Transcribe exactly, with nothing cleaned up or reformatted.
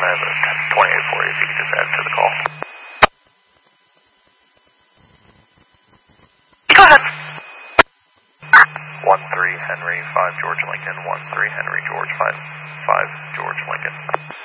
I have a twenty-eight for you if you could just add to the call. Go ahead. one three Henry, five George Lincoln, one three Henry George, five five George Lincoln.